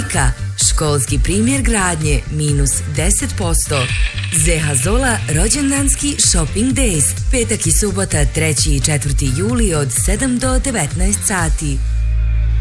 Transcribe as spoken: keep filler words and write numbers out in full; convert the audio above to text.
Kozmetika, školski primjer gradnje, minus deset posto. Zehazola rođendanski shopping days, petak i subota treći i četvrti juli od sedam do devetnaest sati.